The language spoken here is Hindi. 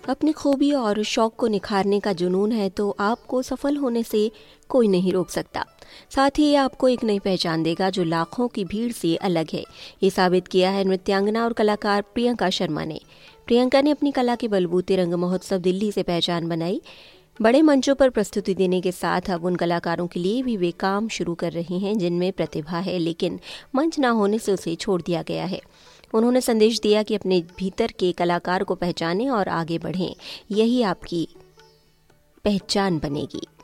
अपनी खूबी और शौक को निखारने का जुनून है तो आपको सफल होने से कोई नहीं रोक सकता। साथ ही ये आपको एक नई पहचान देगा जो लाखों की भीड़ से अलग है। ये साबित किया है नृत्यांगना और कलाकार प्रियंका शर्मा ने। प्रियंका ने अपनी कला के बलबूते रंग महोत्सव दिल्ली से पहचान बनाई। बड़े मंचों पर प्रस्तुति देने के साथ अब उन कलाकारों के लिए भी वे काम शुरू कर रही हैं जिनमें प्रतिभा है लेकिन मंच ना होने से उसे छोड़ दिया गया है। उन्होंने संदेश दिया कि अपने भीतर के कलाकार को पहचानें और आगे बढ़ें, यही आपकी पहचान बनेगी।